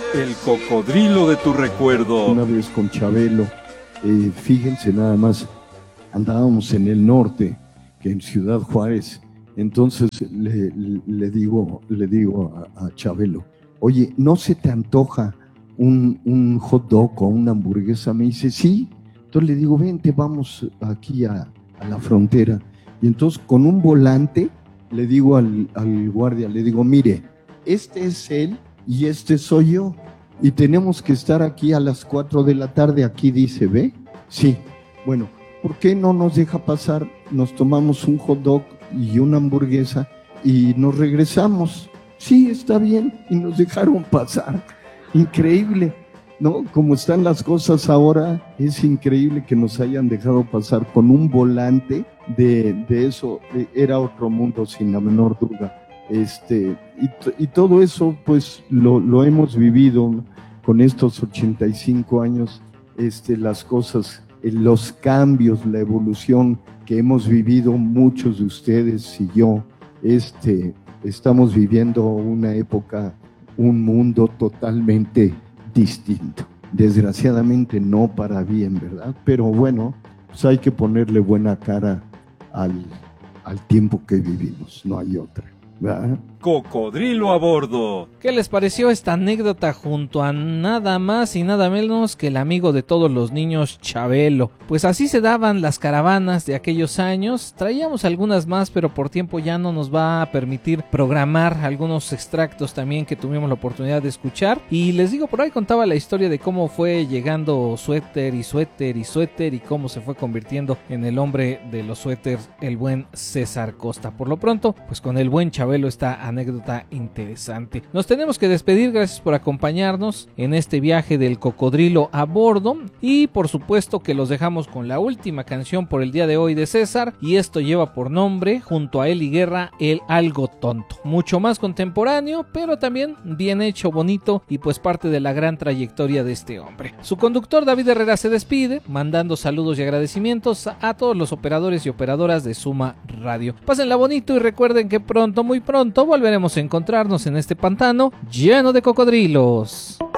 El cocodrilo de tu recuerdo. Una vez con Chabelo, fíjense nada más, andábamos en el norte, que en Ciudad Juárez. Entonces le digo a Chabelo, oye, ¿no se te antoja un hot dog o una hamburguesa? Me dice, sí. Entonces le digo, vente, vamos aquí a la frontera. Y entonces con un volante le digo al guardia, le digo, mire, este es él y este soy yo. Y tenemos que estar aquí a las 4 de la tarde, aquí dice, ¿ve? Sí. Bueno, ¿por qué no nos deja pasar? Nos tomamos un hot dog y una hamburguesa y nos regresamos. Sí, está bien. Y nos dejaron pasar. Increíble, ¿no? Como están las cosas ahora, es increíble que nos hayan dejado pasar con un volante de eso. Era otro mundo, sin la menor duda. Y todo eso, pues, lo hemos vivido con estos 85 años, las cosas, los cambios, la evolución que hemos vivido muchos de ustedes y yo. Estamos viviendo una época, un mundo totalmente distinto. Desgraciadamente no para bien, ¿verdad? Pero bueno, pues hay que ponerle buena cara al tiempo que vivimos, no hay otra, ¿verdad? Cocodrilo a bordo. ¿Qué les pareció esta anécdota junto a nada más y nada menos que el amigo de todos los niños, Chabelo? Pues así se daban las caravanas de aquellos años. Traíamos algunas más, pero por tiempo ya no nos va a permitir programar algunos extractos también que tuvimos la oportunidad de escuchar. Y les digo, por ahí contaba la historia de cómo fue llegando suéter y suéter y suéter y cómo se fue convirtiendo en el hombre de los suéteres, el buen César Costa. Por lo pronto, pues con el buen Chabelo está anécdota interesante. Nos tenemos que despedir, gracias por acompañarnos en este viaje del cocodrilo a bordo y por supuesto que los dejamos con la última canción por el día de hoy de César, y esto lleva por nombre, junto a Eli Guerra, El Algo Tonto. Mucho más contemporáneo, pero también bien hecho, bonito y pues parte de la gran trayectoria de este hombre. Su conductor David Herrera se despide, mandando saludos y agradecimientos a todos los operadores y operadoras de Suma Radio. Pásenla bonito y recuerden que pronto, muy pronto, volveremos a encontrarnos en este pantano lleno de cocodrilos.